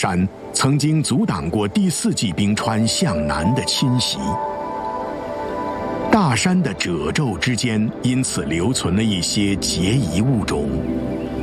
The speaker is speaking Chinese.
山曾经阻挡过第4纪冰川向南的侵袭。大山的褶皱之间因此留存了一些结遗物种，